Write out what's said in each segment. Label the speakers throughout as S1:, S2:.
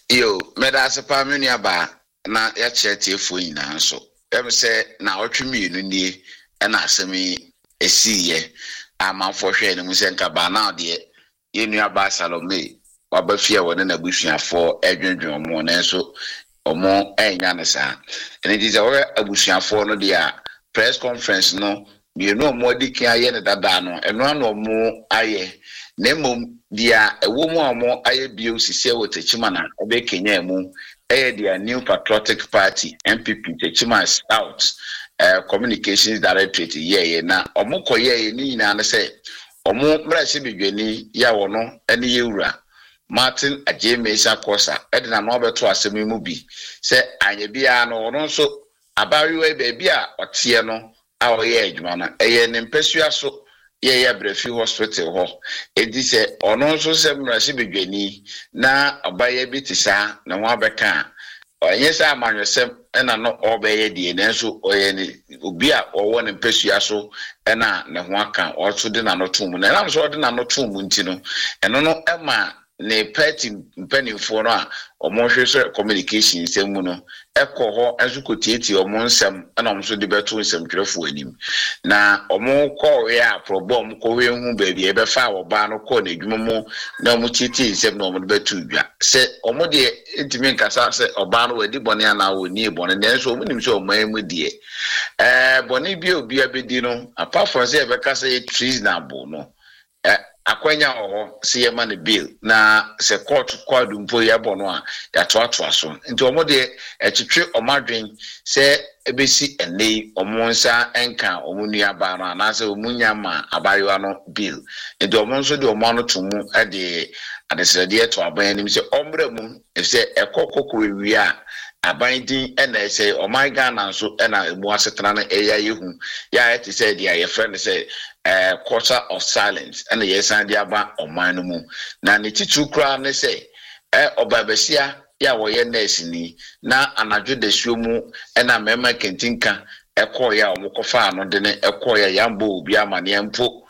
S1: Yo, meda sepa meni aba na ya chete fo nyina nso. Em se na otwemi enu nie na asemi esiye amanfo hwe ne mu se nka ba na de ye nua ba Salome waba fie wona na busuafo edwendwen omo na nso omo enya ne sa. Ene di ze wo abusuafo no de a press conference no bi no omo diki aye ne dada no eno ana omo aye na mom dia ewo mu omo aye bio sisi wotechima na obe Kenya mu dia New Patriotic Party NPP techima South Communications Directorate ye na omo koye ni nyina na se omo mrashi bidwani ya wono ene yewura Martin Ajemesa Kosa edina no obeto asemi mu bi se anye bia no wono so abariwe bebi a otie no a oye adwuma na eye ne mpesua so ye Brefi Hospital ho edi se ono nso se mrashi bidwani na abaye bi tisa na wa beka onye se amanwesem ena no obeye die nenso oye ni obi a owo ne mpesua so ena ne ho aka oso de na no tum na na so de na no tum nti no eno no ema ne party mpanimfo no a omonhwehwe communication nsemu no ekoho azukotieti omonsem na omso de beto nsem twerefo anim na omonko ya problem ko we hu ba bi ebefa oba no ko na edwuma mu na omutieti nsem na omde beto dwa se omode intimi nkasa se oba no wadi bone ana woni bone nenso omunim se omamu die bone bi obi abedi no apart from se ebeka se treasonable no akwanya oho se yema ne bill na se court kwadu mpo ya bono a ya toatoa so nti omode etwetwe omadwen se ebesi enei omonsa enka omunua ba no na se omunya ma abayo no bill nti omonso de omano tumu ade adesrede to aban nim se ombre mu se ekokoko wi a abandin ena say oh my Ghana nso ena emu asetena na eya yehu ya eti say dia ye friend say quarter of silence ena yesan dia ba oman no mu na ne titu kra ne say obabesia ya wo ye nurse ni na anadwo dasuo mu ena mema kentinka ekoya omokofa no de ne ekoya yambo obi amane empo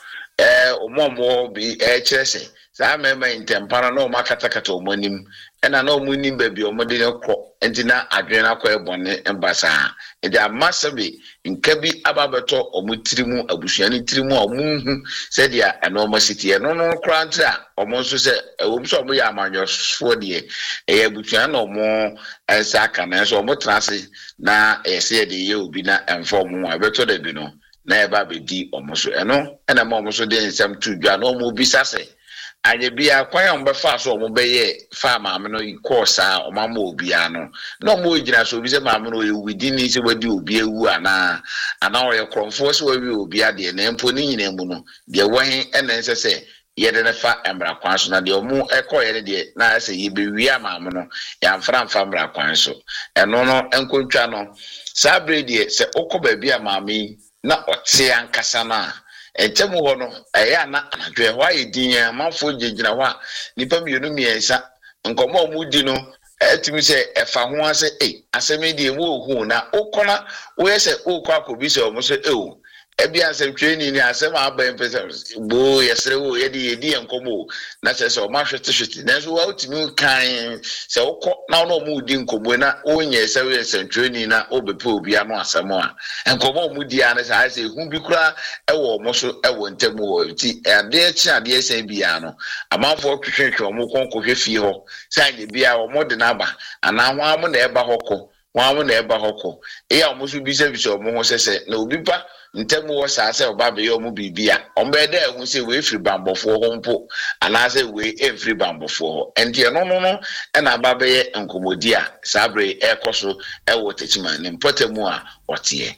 S1: omomo bi kyerese sa mema intempara na o makatakata omonim ena na omunim ba bi omode ne kro entina adwena kwa ebone embasa ede amasabe nkabi ababeto omutirimu abusuani tirimu omunhu se dia enoma city no no krantra omonso se ewomso omo ya amanyosfo de abusuani no mo ensaka na so omo trase na ese de ye obi na enform abeto de bi no na eba bedi omoso eno ena ma omoso de nsam tudwa na omo bisase anye bia kwanya mbefa so omobeye fa maame no ikosa omama obia no no mo ejina so bi se maame no within ni se wadi obi ewu ana oye kromfo se wawi obia de na empo ni nyina mu no de wahin ena nsese yede ne fa embra kwan so na de omo ekoye de na se yebewi amaame no ya mfra mbra kwan so eno no enkontwa no sabre de se okoba bia maame na ote ankasa na etemu ho no eya na anadwe ho ayedin amanfo gyegina ho a nipa mienu miensa nkomo omudi no etimi se efa ho ase asemi de mu ohu na okona wo yese okwa akobi se omo se ebi asem twani ni asem aba mpesa bo yesre wo yedi nkomo na se o ma hwete na so wa utimi kan se okọ na no mu di nkomo na onye se we se twani na obepe obi anu asem a nkomo mu di an se hu bi kura ewo mo so ewo ntemu wo ti ade chi ade se bia no amanfo twetwe omo konko hwefie ho sai bia omo de na ba ana ho amu na eba hokọ wamu na eba hokọ ya omo so bi se omo ho sese na obi pa ntemu wo sa se oba be yo mu bibia ombede ehun se we free bambofo ho mpo ana se we every bambofo ho enti no na aba be enkomodi a sabre ekoso ewo techima ne mpotemu a otie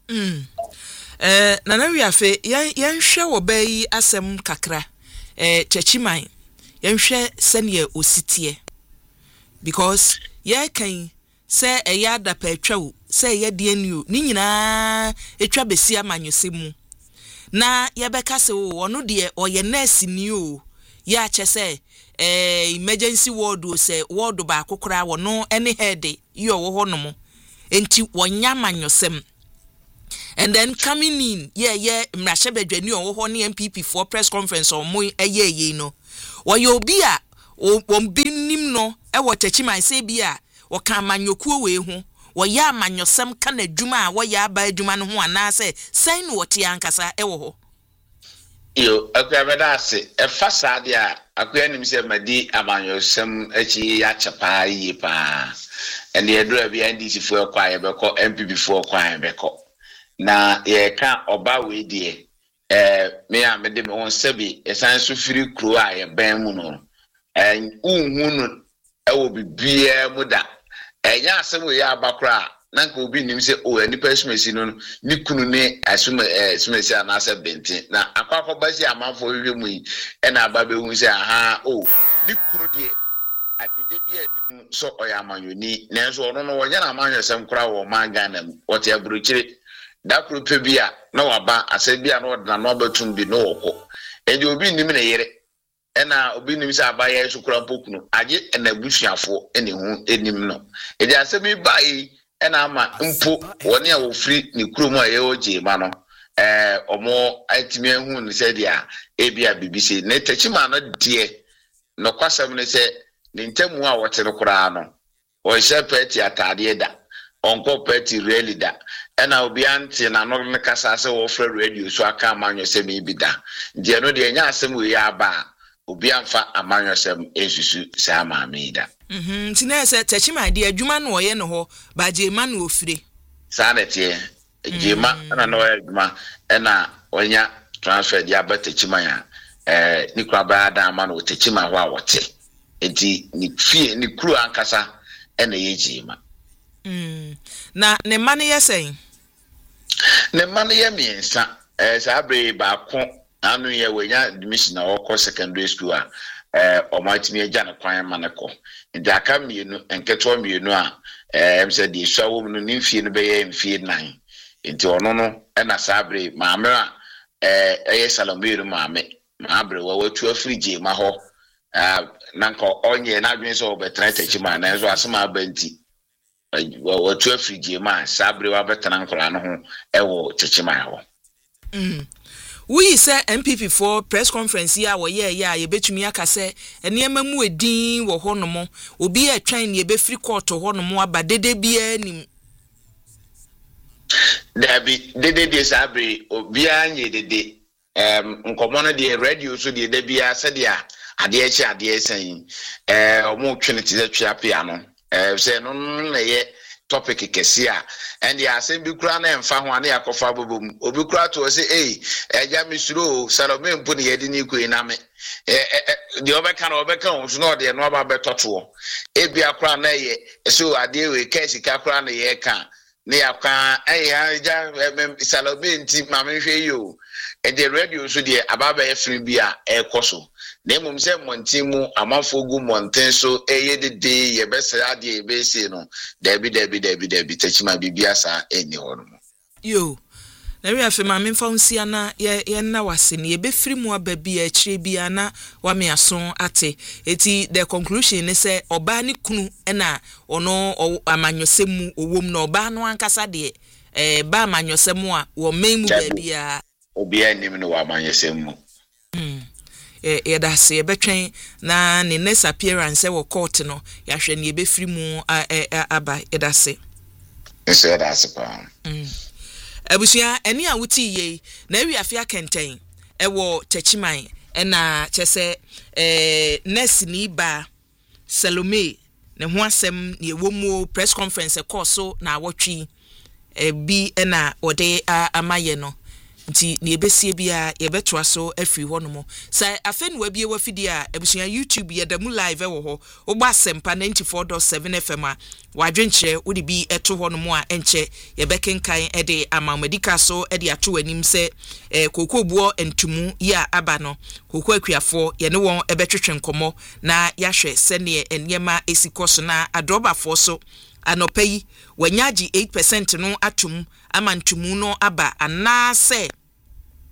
S2: nana wi afe yan hwe wo bayi asem kakra chechiman yan hwe sene ositie because ye kan se eya da pa atwa se ye de anu ni nyina etwa besi amanyose mu na ye beka se wo no de oye nurse ni o ya che se emergency ward o se ward ba kokora wo no any head yo wo ho no mo enti wonya amanyosem and then coming in mrashe bedwani o wo ho ne MPP for press conference o mo eye no wo ye obi a binim no ewo Techiman say bia o kan manyokuo we ho wo ya amanyosem ka na adwuma a wo ya aba adwuma no ho ana say sen no wote ankasa ewo ho
S1: yo akwabeda ase efa saade a akwanim se madi amanyosem achi ya chapa yi pa and the edura bi NDC for kwaye beko MPP for kwaye beko na ye ka oba we die me a me de me won sebi esan so firi kro a ye ban mu no unhunu ewo bibia mu da enya asem we ya abakra na nka obi nim se o ani pesmesi no ni kunu ne asuma smesi anase benti na akwakọ basi amanfo hwe mu yi na aba be hu se aha o ni kunu die atije bia nim so oyamanyoni nenso ono no wonya na amanyo sem kra wo mangana wote aburuchire da kru pe bia na waba ase bia na odna no batum bi no woko eje obi nim na yere ena obi nim se abaye sukura pokunu aje na busuafo ene hu enim no eje asemi bai ena ama mpo woni a wo free ni kurom a ye oje ma no omo atimi hu ni se dia ebia bibisi ne Techiman no die no kwasam ne se ni ntemu a wote no kura no o hye peti atade da onko peti really da ena obi anti na no ne kasa se wo free radio so aka amanyo se mi bi da die no de nya asem we ya ba obi amfa amanyo sem esusu se ama mi da
S2: tina se Techiman de adwuma no ye no ho ba jema no ofire
S1: sanete jema na no adwuma ena onya transfer dia ba Techiman ni kwa ba da ama no Techiman ho a wote enti ni fie ni kru ankasa ena ye jema
S2: na ne mane ye sen
S1: ne mane ye miensa sabre ba ko anu ye wenya admission na okọ secondary school a omatimi agya na kwan maneko ndi aka mienu enketo mienu a emse di swawo no nimfie no beye mfie 9 enti ono no na sabre maame a eye Salomeru maame maabre wa watu afrije ma ho nanka onye na adwen so obetra Techiman na enso asema abanti watu afrije ma sabre wa betana nkora no ho ewo Techiman ho
S2: we say MPP for press conference ya wo ye ya ye betumi aka se enema mu edin wo honomo obi e twan ne be free court honomo aba dede bia nim
S1: Dabi dede sabre obi anye dede nkomo no de radio so de bia se de ade echi ade esan omo twene te twa pia no se no na ye topic kesia and ya asem bi kura na emfa ho ane yakofa bobom obi kura to say eja misuro Salome mpo ne yedi ni koi na me de obeka na obeka ho so no de no aba betoto ebi akura na ye so ade we kesi ka kura na ye ka ne yakwa eja Salome nti mame hwe yo e de radio so de ababa ye free bia ekoso na emum se montimu amafo gu monten so eyedede ye besa ade ye bese no dabi Techiman bibia sa eni hono
S2: yo na wi afema me fa unsia na ye na wase ne ye be free mu aba bia akire bia na wa me aso ate eti the conclusion is say oba ni kunu na ono amanyosemu owom na oba no ankasa de ba amanyosemu a wo memu ba bia
S1: obi anim no wa amanyosemu
S2: da se betwen na ne next appearance wo court no ya hwe ne be free mu aba da se
S1: ese da se pa
S2: abusia eni a wuti ye na wi afia kenten wo Techiman na chese nurse ni ba Salome ne ho asem ne ewomu press conference course na awotwi bi na ode amaye no nti ne ebesie bia ye betwa so afri ho no mo sai afenu wa bie wafidi a ebusuya YouTube ye da mu live wo ho ogba sempa 94.7 FM a wadwenche wodi bi eto ho no mo a enche ye bekenkan ede amamedika so ede ato anim se kokobuo entumu ya aba no kokko akuafo ye ne won ebetwetwe nkomo na yahwe sene enyema esikoso na adrobafo so anopai wanyaji 8% no atum amantumu no aba anase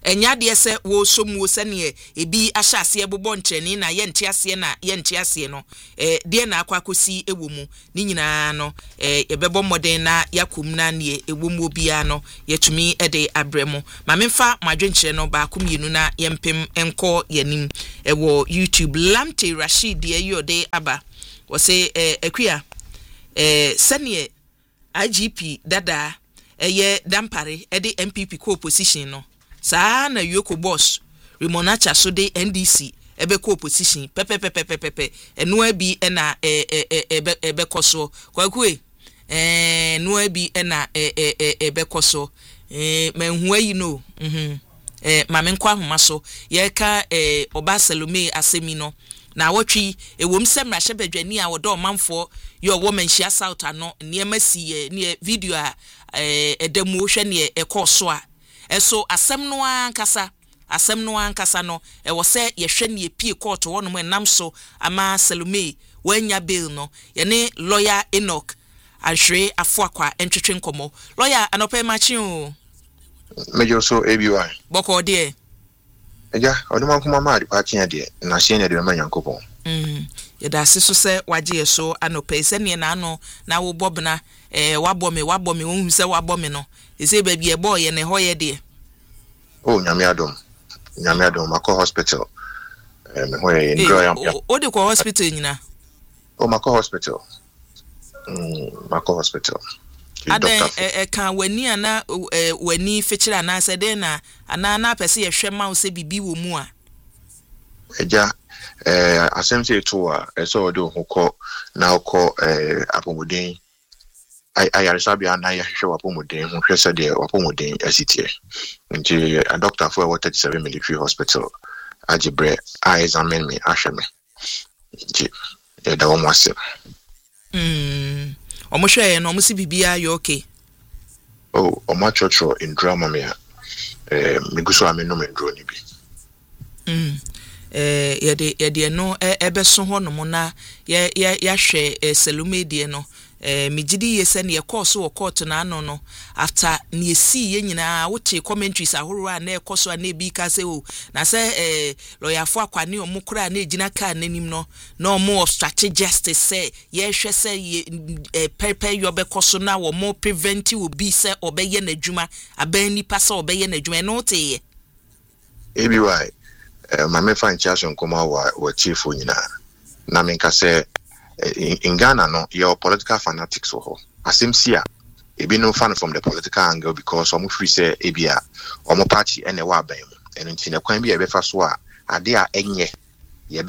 S2: enya de se wo somuo se ne ebi ahyase ebobɔ nkyerɛni na yɛnte ase na yɛnte ase no de na akwakosi ewo mu ni nyinaa no yɛbɛbɔ mmɔden na yakom na ne ewo mu obia no yɛtumi de abrɛmo ma memfa madwenkyerɛ no ba komienu na yɛmpem enko yanim ɛwɔ YouTube Lamte Rashid de ayode aba wo se akua sɛne IGP dada dampare de MPP co-opposition no saa na Yoko Boss Rimonacha so de NDC ebe co-opposition pepe eno abi na ebe koso kwakue no abi na ebe koso manhu ayi no ma menkɔ ahoma so ye ka Oba Salome asemi no na wotwi ewom sɛ mrahye badwani a wodo manfo ye owo manhia South ano niema si ne video a edemu hwɛ ne ekoso a eso asɛm no ankasa no ɛwɔ sɛ yɛhwɛ ne pie court wɔ no nam so ama Salome wanya bail no yɛne lawyer Enoch ahwe afoakwa entwetwe nkomo lawyer anope machi o
S3: mejo so ABY
S2: boko de
S3: eja oduma kuma ma department ya de na hye ne de ma Nyankopon
S2: yɛda ase so sɛ wagye so anope sɛ ne na ano na wo bobna wabɔ me wo hu sɛ wabɔ me no ese ba bi ebo ye ne ho ye de
S3: oh nyame adom makɔ hospital me ho ye ndro yam
S2: o de ko hospital nyina
S3: oh makɔ hospital
S2: ada kan wani ana wani fechira na sɛ de na ana na pese ye hwɛ ma wo sɛ bibi wo mu a
S3: eja asem se to a so do ho kɔ na kɔ apomuden ayaresa bia na yɛhwɛ wapomuden ho hwɛ sɛ de wapomuden asitie nti a doctor for 37 military hospital ajibre I examine me ahwɛ me nti da wo mwase
S2: omo hwɛ no omo si bibia yɛ okay
S3: oh omo chocho in drama me miguso ameno me ndro ni bi
S2: yɛde no ɛbɛso hɔ no mo na yɛhwɛ Salome die no migidi yese ne course wo court na ano no after ne esi ye nyina wote commentaries ahoro a na ekoso a na bi ka se o na se lawyer fo akwane o mukura na ejina ka nanim no na omo obstruct justice say ye hwe say pepe yo be koso na wo mo prevent obi se obeye na adwuma aban nipa se obeye na adwuma no te ye
S3: ABY ma me fan chaso nkoma wa chief nyina na me nka se in Ghana no your political fanatics ho asem sia ebi no fan from the political angle because omo free say ebia omo party ene wa ban mu eno nti na kwan bi e be fa so a ade a enye ye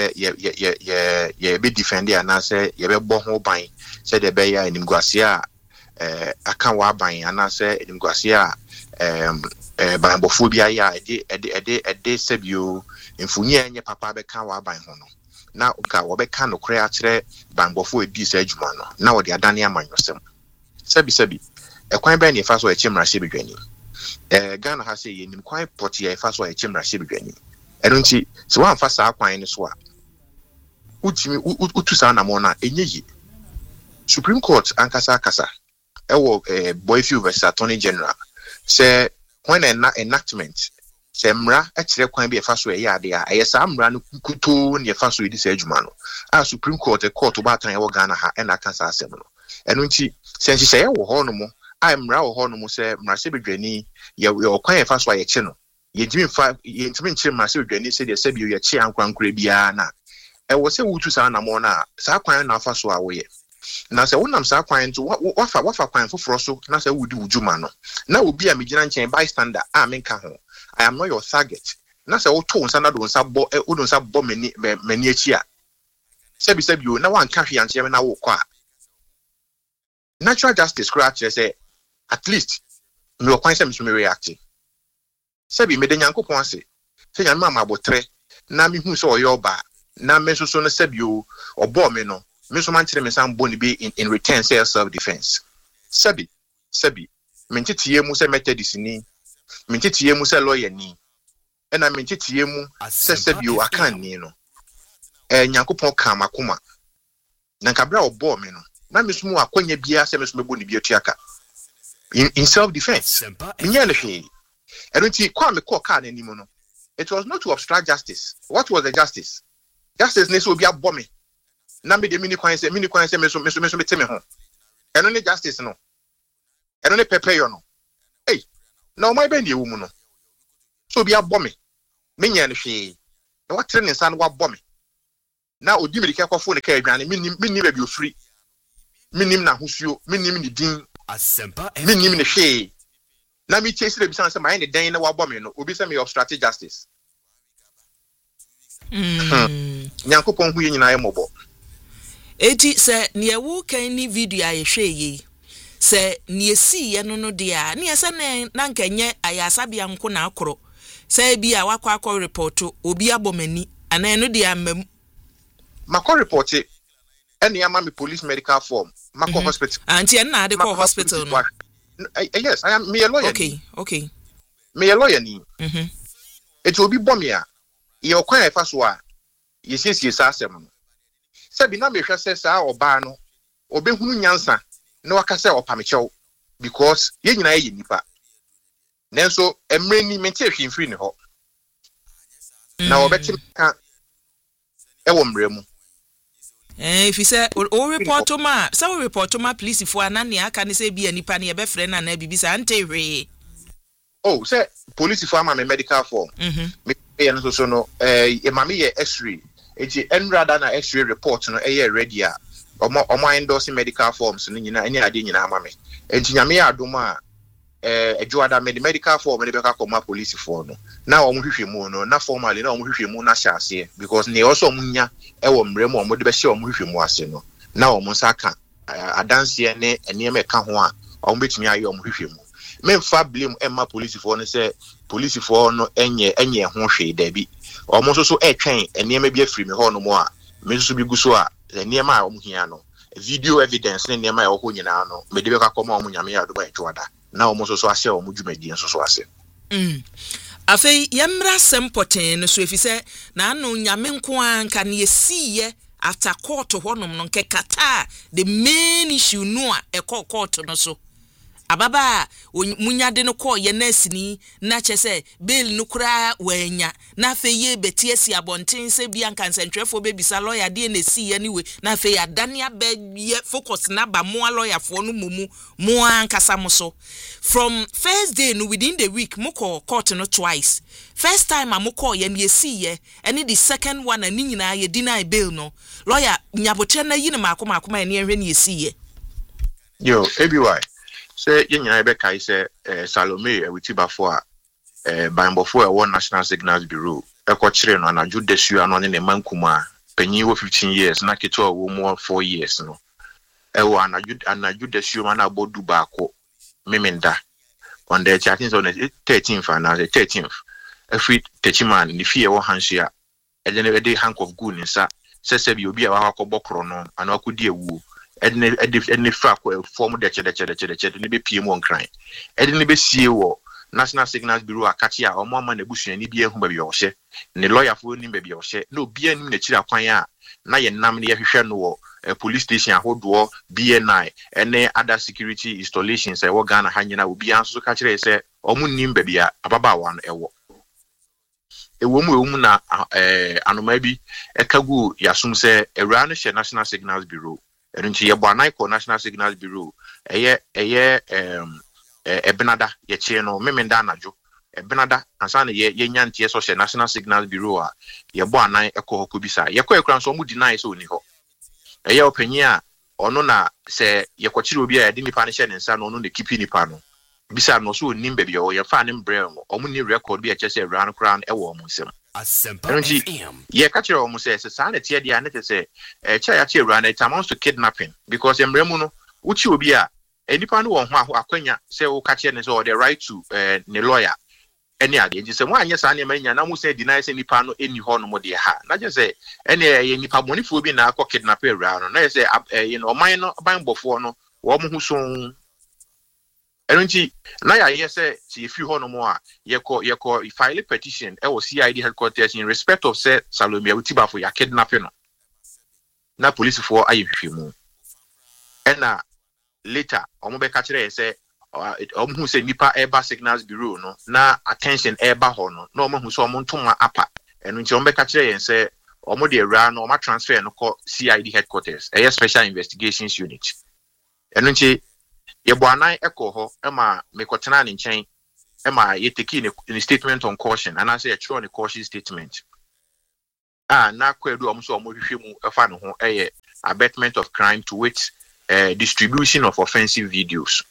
S3: be defend ya na say ye be bo ho ban say de be ya enimguase a aka wa ban ana say enimguase a ban bofo bia ya ede sebio mfunyi enye papa be ka wa ban ho no na uka wobeka no kre akyere bangbofo edi sa adwuma no na wode adane amanyosem sebi ekwan ba ne fa so echimra hye bedwani Ghana ha say yenim kwan poti e fa so echimra hye bedwani eno nti se wan fa sa kwan ne so a utimi utu sa na mo na enyeyi Supreme Court ankasa ewo Boyfield vs Attorney General say when an enactment semra akire kwan bi efa so e yade a eyesa amra no kuto ne efa so edi sa adwuma no a Supreme Court ba tan e wo Ghana ha e na kansa asem no eno nti sense say e wo ho no mo a mra wo ho no mo se mra se bedwani ye kwan efa so ye che no ye jimi fa ye ntimi nche mra se bedwani se de se bi ye che ankwankura bia na e wo se wutu sa na mo na sa kwan na afa so a wo ye na se wonam sa kwan nto wafa kwan foforo so na se wudi wujuma no na obi a megina nchen bystander a menka ho I am not your target. Na se wo to nsa na do nsa bo mani achi a. Sebi o na wan ka hwe anche na wo kwa. Natural justice scratch say at least me okwan se me react. Sebi me de Nyankopon ase. Se nyame ma abotre na me hu se oyo ba na me so no sebi o obo me no. Me so man kire me san bo ni be in return say self defense. Sebi me ntitiye mu se Methodist ni mintitie mu se lawyer ni ena mintitie mu se bio akan ni no Nyankopon ka makoma na nkabra obo me no na mesumu akonya bia se mesumu bo ni bia tuaka in self defense nya le hwe And when he called me call car anymore, it was not to obstruct justice. What was the justice? Justice needs to be a bombing. Nambi the mini coins me home. And only justice no. And only pepper you no. Hey, now my bendy woman. So be a bombing. Many and she. What training son what bombing? Now o dimiri ka kwafo ne ka adwane minim be bi ofri minim na hosuo minim ni din asempa minim ne hwe na mi chase le bi san se my ne dan na wa bom me no obi se me obstruct justice nyankopon hu ye nyina ye mobo
S2: eti se ne ewu kan ni video aye hwe yi se ne esi ye no de a ne se na nkenye ayasa bia nko na akoro se bi a wakwa report obi abomani ana no de amam Mako report it. Any amami police medical form. Mako hospital. Auntie, na de call hospital. No?
S3: Yes, I am me a lawyer.
S2: Okay.
S3: Me a lawyer ni. It will be bomia. Your kwan efaswa. Yes, asem. Sabi na me hwe se sa oba no. Obehunu nyansa na wakase opamichew because ye nyina ye nipa. Nenso emre ni mente hwe mfiri ne ho. Na obeti ka ewo mre mu.
S2: If you say o report to ma, so report to ma police for anani aka ni say bi anipa na ye be frɛ na na bibisa ante hwe.
S3: Oh, say police for ma medical form. Me ye no so no e ma me ye x-ray. Eti enrada na x-ray report no e ye ready a. Omo endorse medical forms no nyina anya ade nyina ama me. Enti nyame ya adoma ejuada medical form ne be ka koma police for no. Na omo hwehwe mu no na formally na omo hwehwe mu na hyase because ne also munya ewo mre mu omo de be hye omo hwehwe mu ase no na omo saka adanse ne eneme ka ho a omo betumi aye omo hwehwe mu memfa blame emma police for no say police for no enye ho hwe da bi omo so etwen eneme bi afiri me ho no mo a me so bi guso a eneme a omo hia no video evidence ne eneme a wo ho nyina no me de be ka koma omo nyame ya do ba ejuada na omo so ase omo dwumadi so ase
S2: afei yemra sempoten no so efise na anu nyame nko anka na yesiye after court honom no nke kata the main issue no a court no so ababa munyade no call ye nasini na chese bail no kura wanya na feye betie si abonten se bia nkansentwefo bebisa lawyer de na si anyway na feye adania be focus na ba mo lawyer fo no mumu mo ankasa mo so from first day no within the week mo call court no twice first time mo call ye na si ye and the second one ani nyina ye deny bail no lawyer nyabotre na yine makoma ene ehwe na ye si ye
S3: yo ABY say ye nyina be kai say Salome ewitiba for Bible for one National Signals Bureau e ko kire no anaju desu ano ne mankuma panyi wo 15 years na keto wo mo 4 years no e wo anaju desu ma na bodu ba ko memenda on the chatting on the 13th and the 13th every techiman ni fie wo hanhia e de hank of good nsa se bi obi a wa akobokro no ana akodi ewu edne fra ko form de che ne be piem won kran edne be sie wo National Signals Bureau akachi a omo ama na busuani bi ehu ba bi ohye ne lawyer fo ni ba bi ohye na obi anim na chira kwan a na ye nam ne ye hwehwe no wo police station ahodo BNI ene other security installations e wo Ghana ha nyina obi anso ka kire se omo nim ba bia ababa wa no ewo mu na anoma bi ekagu yasum se ewra no hye National Signals Bureau enunchi ye bwanai ko National Signals Bureau eye ebenada ye che no memenda anajo ebenada ansa ne ye nyantie so hye National Signals Bureau a ye bwanai ekọ hokobisa ye kọ ekran so mu deny so ni ho eye opanyi a ono na se ye kwachiri obi a yedi nipa ne hye ne nsa no ono ne kipi nipa no bisa no so nimbe bi o ye fa ne mbrɛ no omu ni record bi a che se ran kran ewo omu nsem ye kachiri omu se sa na tie dia ne te se cha ya che ran it amounts to kidnapping because embrɛ mu no uchi obi a enipa no won ho akwanya se wo kachiri ne so the right to ne lawyer eni ade nti se mo anya sa ne manya na mo se deny se nipa no eni ho no mo de ha na je se eni ye nipa monifo bi na akọ kidnap ewra no na ye se you know oman no ban bofo no wo mo hu so enunti na ya yese ti efi ho no mo a ye ko file petition e wo CID headquarters in respect of say Salome Awutiba for ya kidnapping no na police for ayehwehwe mu ena later omo be ka kire say who say nipa eba signals bureau no na attention eba ho no na who so ntoma apa eno nti ombeka kire yen say omo de ra no ma transfer no ko CID headquarters special investigations unit eno nti ye boanan ekọ ho ema mekotena ne nchen ema ye take in statement on caution and I say a true on caution statement na kwedu omo so omo hwehwe mu efa no ho abatement of crime to which distribution of offensive videos.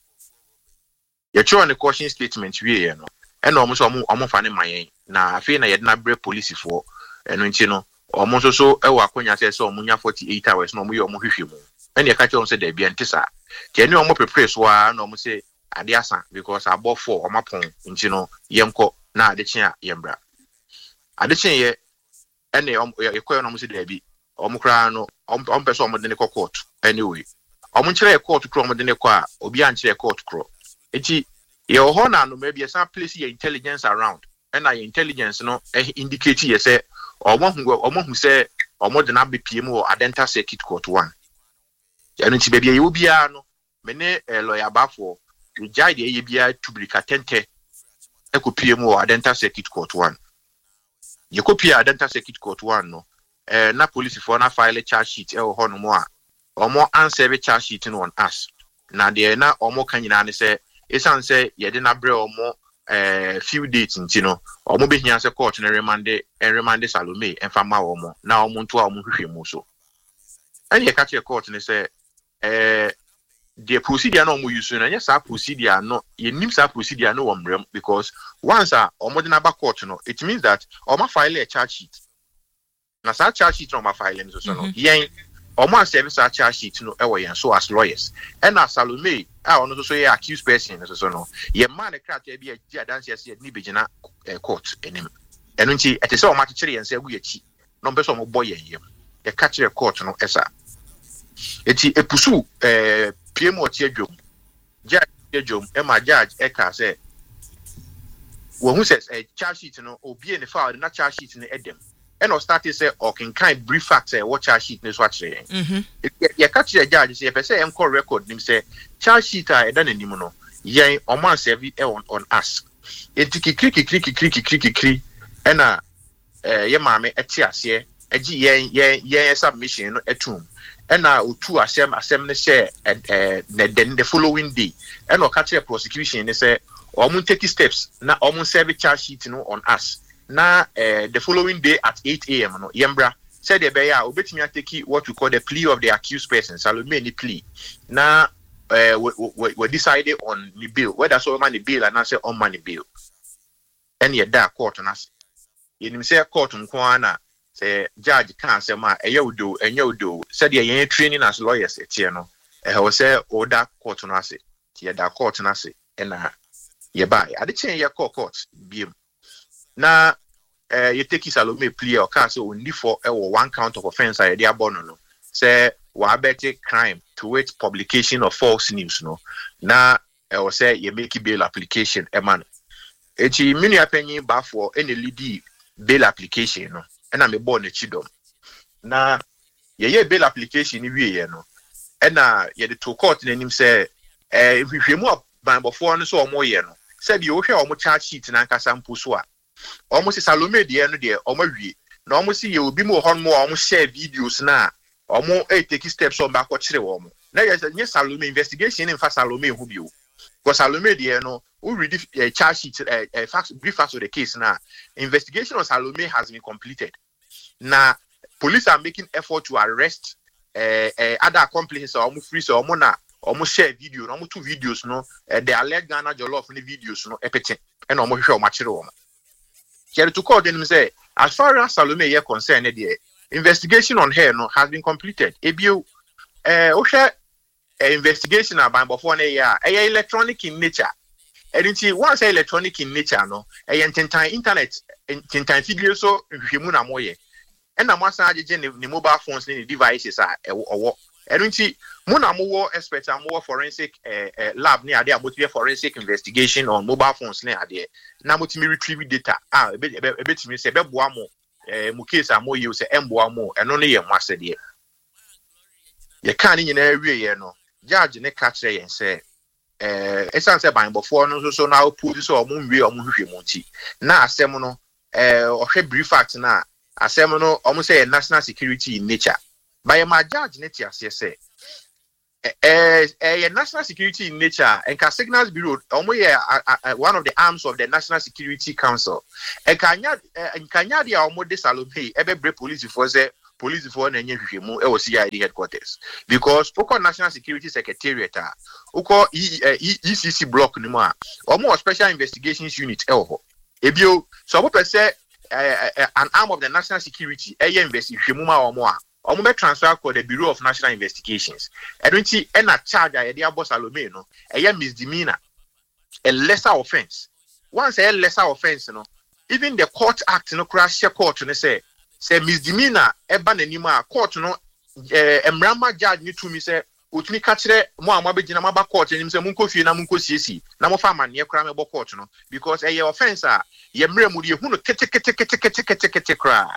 S3: Ye true on the caution statement we no and omo so omo fa ne mayen na afi na ye na bre police for eno nti no omo so ewa akonya say omo nya 48 hours no omo ye omo hwehwe mu and ye ka che omo say da bia ntisa ti eni omo prepare so a na omo say ade asa because above 4 omo pon nti no yenko na ade chia yembra ade chia ye ene ye koyo no omo say da bi omo kra no omo person omo de ne court anyway omo nchire court kro omo de ne kwa obi an chire court kro eti ye ho na no maybe some place your intelligence around and your intelligence no indicate ye say omo hu say omo de na be pm or Adenta Circuit Court 1 eno nti bia ye obia no me ne lawyer bafo we jai de ye bia tubrika tente eko pm or Adenta Circuit Court 1 ye copy Adenta Circuit Court 1 no na police for na file charge sheet ho no mo a omo answer charge sheet no on us na de na omo kan nyina ne say esan say ye de na bre omo few dates nti no omo be hia say court na remand Salome enfa ma omo na omo nto a omo hwehwe mu so and ye catch a court ne say the procedure no omo use na yes a procedure no ye nim sa procedure no womrem because once omo de na ba court no it means that omo file a charge sheet na sa charge sheet no ma file no so no yen omo service a charge sheet no ewo yen so as lawyers and na Salome ono so ye accused person so no ye man krata bia gi adanse ase ni begina court enim eno nti etese o ma kire yen se agu yachi no mbe so mo boy yen yem ye ka kire court no esa eti epusu PM oti adwom judge adwom e ma judge e ka se wo hu says charge sheet no obi ne file na charge sheet no edem and or started say or can kind brief facts what charge sheet is what say ye catch the judge say per say enco record nim say charge sheet e dan anim no yen o man serve on us it kiki and ye maame eti ase agi yen submission no etum and otu asem ne share the following day and or catch the prosecution ne say or mun take steps na or mun serve charge sheet no on us na the following day at 8 a.m. no yembra said the beya obetimi ateki what we call the plea of the accused person Salome ni plea na we decided on the bill whether so man the bill and say on money bill and ye da court na yenim say court nko na say judge can say ma eyodo enyodo said ye training as lawyers etie no we say order court no ase ye da court na ase na ye buy ade chen ye court biem na you take Salome plea or case only for one count of offense I dey abono no say wa abete crime to which publication of false news no na or say you make bail application e man echi mini apenyi ba for any lead bail application no na me born e chidom na ye bail application ni wie ye no na ye de to court na nim say hwehwemu banbofo no so omo ye no say bi o hwe omo charge sheet na nkasa mpo so a almost Salome de no de omawie na almost ye obi mo hon mo almost share videos na almost take steps on back kire wo mo na ye Salome investigation in fa Salome hu bio because Salome de no we read charge sheet brief facts of the case na investigation on Salome has been completed na police are making effort to arrest other accomplices almost free so almost na almost share video no almost two videos no the alleged Ghana jollof ni videos no epete and almost hwe o ma kire wo here to call them say as far as Salome is concerned the investigation on her no has been completed ebio investigation about before na year electronic in nature and once electronic in nature no internet video so hwemu na moye and na masa ajeje ne mobile phones ne devices owo and muna mo expert mo forensic lab ne ade abotire forensic investigation on mobile phones ne ade na motimi retrieve data ebetimi se beboa mo mu case amo ye se emboa mo eno ne ye mwase de ye kan nyina awie ye no judge ne ka kire yen se esan se ban before no so na opu so omunwe omunhwehwemunti na asem no ohwe brief fact na asem no omu say national security in nature by my judge neti ase say national security in nature and ka signals bureau one of the arms of the National Security Council and kanya dia omo de Salome ebe police for na nyehwehwemu e wo CID headquarters because oko National Security Secretariat oko ECC block ni mo omo special investigations unit e ho ebio so omo pese an arm of the National Security investigation ma omo be transfer to the Bureau of National Investigations. Edunti na charge a de abo Salome no misdemeanor, a lesser offense. Once a lesser offense no, even the court act no crash court no say misdemeanor eba nanima court no emrama judge ni to me say utumi ka kire mo amabegina maba court ni say munko fie na munko siesi na mo fa mane kra me bo court no because a offense a ye mrem mu de hu no kete kra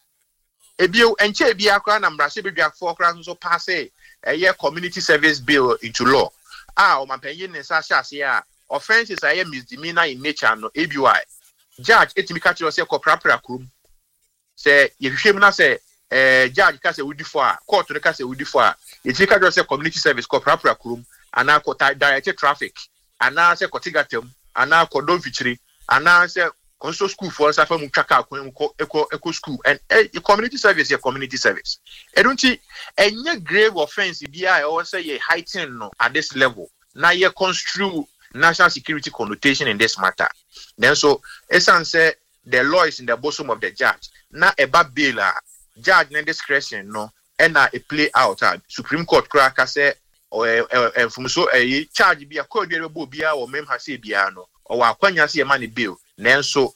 S3: ebio enche ebia kra na mbrase bedwafo kra so pass a community service bill into law o mampanyin ne sa hase offenses are misdemeanor in nature no ABY judge etimi ka kire say corporal krum say ye hwehwem na say judge ka say wudi for court no ka say wudi for etimi ka kire say community service corporal krum ana ko direct traffic ana say kotigatem ana ko don fichiri ana say Conso school for Safa Mutaka eco school and community service community service. I don't see any grave offense I always say ye heighten no at this level. Now ye construe national security connotation in this matter. Then so essence say the law is in the bosom of the judge. Now a bail judge na discretion no and a play out Supreme Court cracker say or from so a charge be a code be or mem has say biano or wakwanya see a money bill. Nenso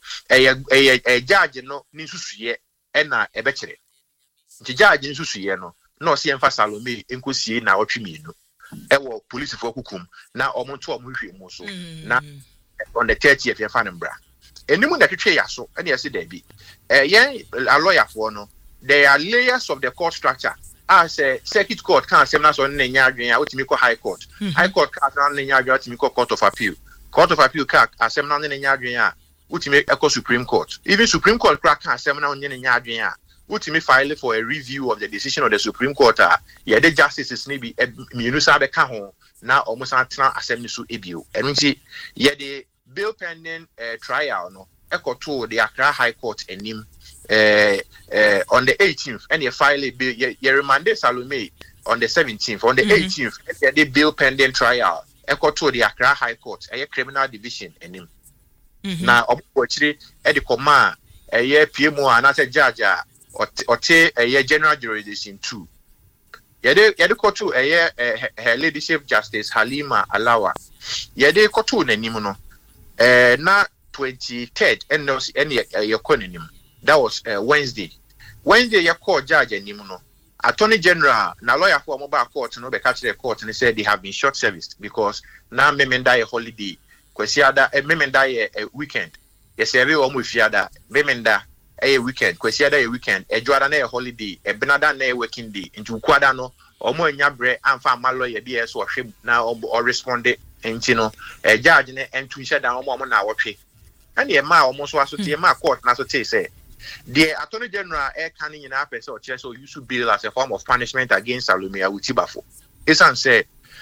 S3: a judge no ni susuye na ebekere nti judge ni susuye no se emfa Salome enkosie na otwemienu ewo police for kukum na omonto omohwemu so na on the 30th year fan mbra enimu na twetwe yaso na yesi da bi yen a lawyer for no there are layers of the court structure as a circuit court can asem na so na nya adwen a otimi ko high court can na nya adwen otimi ko court of appeal ka asem na nya adwen a ultimate echo Supreme Court. Even Supreme Court crack can seminar on Yenya. Ultimate file for a review of the decision of the Supreme Court. Yeah, the justices maybe Minusa be Cajon now almost assembly so ebio. And we see the bill pending trial no echo to the Accra High Court and him on the 18th and you file a bill remanded Salome on the 17th. On the 18th, the bill pending trial echo to the Accra High Court, a criminal division and him. Na obochiri the command PMO and as a judge or general jurisdiction 2 yede ko to her ladyship Justice Halima Alawa yede ko to nanim no na 23rd and your konim that was Wednesday your court judge anim no Attorney General na lawyer for mobile court no be catch the court and said they have been short serviced because now memenda a holiday kwesiada memenda a weekend yes every omo fiada memenda a weekend kwesiada a weekend ejuada na a holiday e benada na a working day nti kwada no omo anya bre amfa ma lawyer bi eso hwem na o responde nti no judge ne entu sheda omo na wotwe and e ma omo so aso tie ma court na so tie say the Attorney General can in a person so use bill as a form of punishment against Salome Awutibafo. Esan say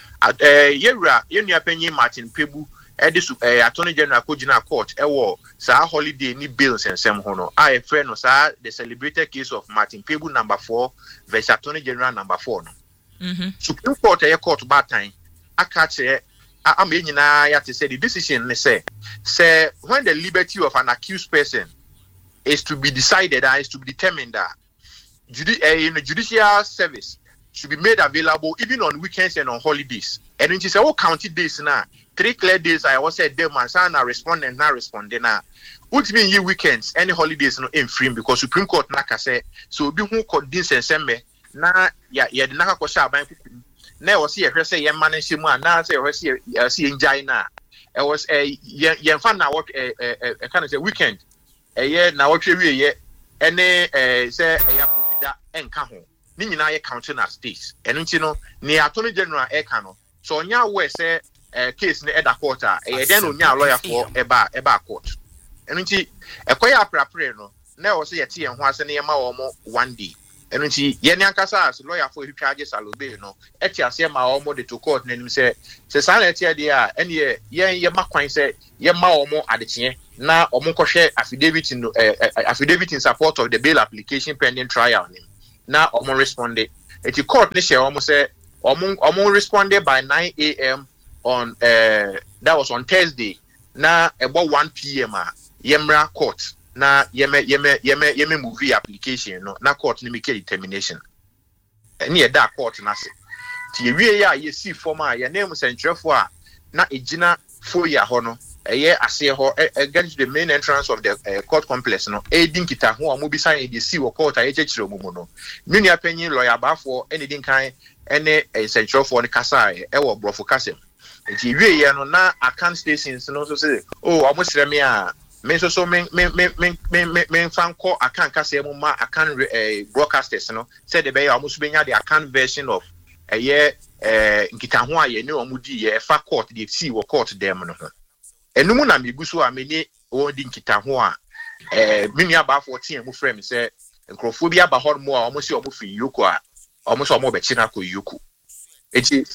S3: yewra yenu apenyi Martin Pebu Attorney General Kojina Court sa holiday ni bills and sem hono I friend no sa the celebrated case of Martin Pebu number 4 versus Attorney General number 4 no Supreme Court court bad time akache am nyina ya to say the decision ne say when the liberty of an accused person is to be decided and is to be determined that judicial service should be made available even on weekends and on holidays. And when you say, county days now, 3 clear days, I was said, them and son are responding now, responding now. What mean you weekends, any holidays no in free because Supreme Court naka say, so be who could this and send me na ya the naka kosha bank. Now was here, say, young man and Shima, now say, see in China. It was a young fan now, what a kind of say weekend. A year now, what you year, and say, that and come home. Nina counting as this, and you know, near Attorney General Ekano. So now we say case ne eda court a then onya lawyer for eba court eno nti ekoya aprapre no na wo se yete ye ho ase ne ma wo mo one day eno nti ye ne ankasa as lawyer for charges Salome no eti ase ma wo mo de to court nanim se sa na eti ade a ene ye makwan se ye ma wo mo adekye na wo mo kohwe affidavit no affidavit in support of the bail application pending trial na wo mo responded eti court ne share wo mo se wo responded by 9 a.m. on that was on Thursday na about 1 p.m. Yemra court na yeme movie application no na court ni make determination any that court na se ti ewie ya ye see form a ye name sentrefo a na ejina foya ho no eye ase ho against the main entrance of the court complex no edin kita ho a mo bi sign dey see wo court a ye chechire mu no nuni apanyin lawyer bafo ene din kan ene sentrefo ne kasa e wo brofo kasem enti wie ye no na account stations no so say oh amosire me a me so me fan call account kase mu ma account broadcasters no said the be amosu benya the account version of nkita ho aye ne omudi ye fa court dey see wo court dem no enum na meguso a me ni wo di nkita ho a menu aba 14 mu frame say nkrofo bi aba hor mu a omosi omofi yoko a omosi omo be chi na ko yoko eti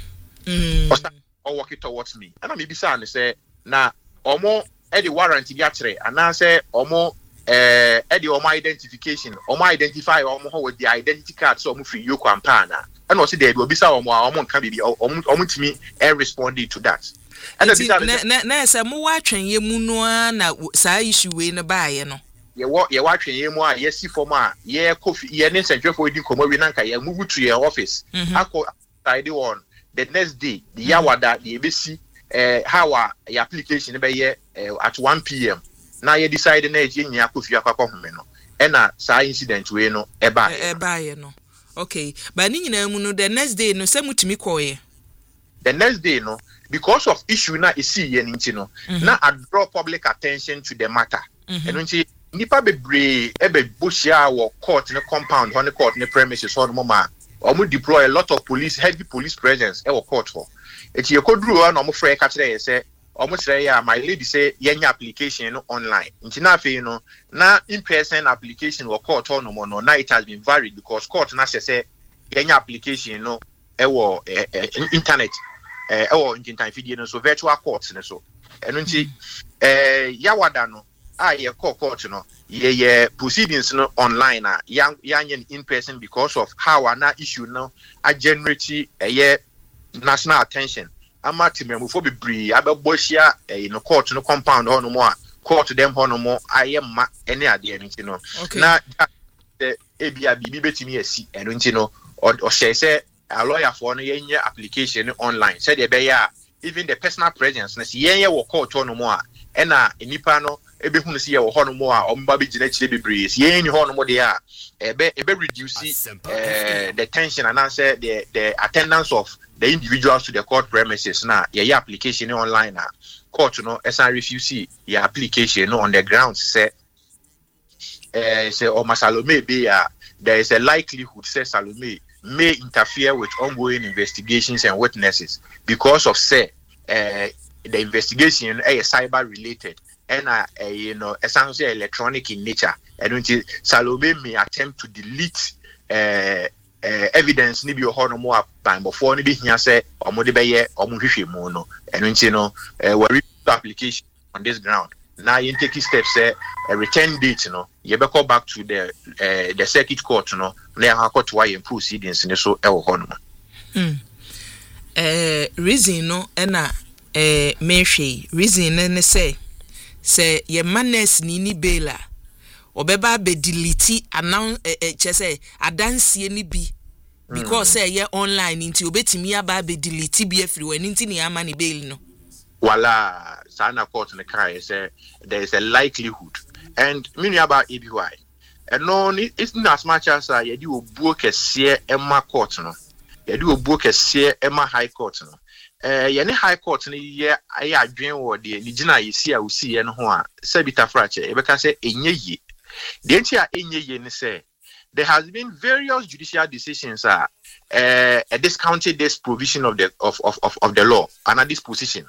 S3: work it towards me and me bisa ne say na omo the warrant bi akere anase omo the omo identification omo identify omo with the identity card so omo free yoko ampa na and o say there be bisa omo nka bibi omo timi responding to that and
S2: na say mo wa twen ye mu no na sa issue we ne baaye no
S3: ye wa twen ye mu a ye si form a ye coffee ye ne central di komo we nanka ye move to your office akọ side one the next day the yawada the ebesi how your application be here at 1 p.m. Now you decide na eji nya kofi akwa home no e na sa incident we no e ba
S2: ye no okay but ni nyina mu no the next day no say mutimi koye
S3: the next day no because of issue na isi ye nti no na I draw public attention to the matter eno nti nipa bebre e be bohia wo court ne compound ho ne court ne premises ho no ma omo deploy a lot of police heavy police presence e wo court for eti ekoduru na omo frɛ ka kire ye say omo kire ya my lady say yenya application no online nti na afei no na in person application wo court no mo no na it has been varied because court na say yenya application no e wo internet e wo internet video no so virtual court ne so eno nti yawada no ye court no ye proceedings no online yan in person because of how ana issue no a generate national attention ama timemufo bebre abebohia no court no compound ho no mo a court dem ho no mo ayemma ene ade nti no na ebia bibi betimi asi eno nti no o say a lawyer for no yenye application online said e be ya even the personal presence na yenye wo court ho no mo a ena enipa no ebe hunu si ye wo ho no mo a omba be gina chire bebre yenye ho no mo de a ebe reduce the tension and answer the attendance of the individuals to the court premises na your application online na court no esan refuse your application no on the grounds say Salome be there is a likelihood say Salome may interfere with ongoing investigations and witnesses because of say the investigation is cyber related and essentially electronic in nature and Salome may attempt to delete evidence ni bi ho mo apan before ni bi hia say omo de beye omo hwehwe mu no eno nti no we application on this ground now you take steps say a return date no you be call back to the circuit court no na ya court why proceedings ni so e wo ho no
S2: reason no na mehwe reason ne say ye manes ni bela obeba be delete announce chese adansie ni bi because say ye online nti obetimi aba be delete bi afiri wani nti ne ama ne bail no
S3: wala sana court ne kai say there is a likelihood and many about EBY and no it's not as much as ye di obuo kese ema court no ye di obuo kese ema high court no ye ne high court ne ye aye adwen wo de ni gina yesi a usi ye no ho a sabita frache e be ka say enye yi the entia enye ye ne say there has been various judicial decisions discounted this provision of the law and this position.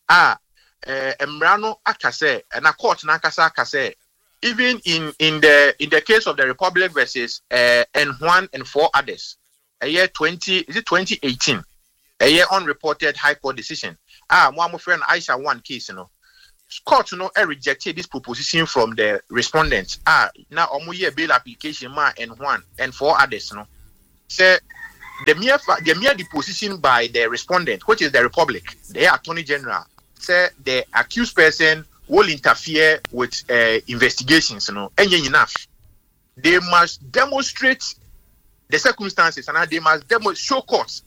S3: Emrano akase and a court nakasa akase. Even in the case of the Republic versus N1 and 4 others, a year 2018, a year unreported High Court decision. My friend Aisha one case, court rejected this proposition from the respondents. Now year bail application N1 and 4 others, say the mere deposition by the respondent, which is the Republic, the Attorney General, say the accused person will interfere with investigations, and enough. They must demonstrate the circumstances, and they must show courts.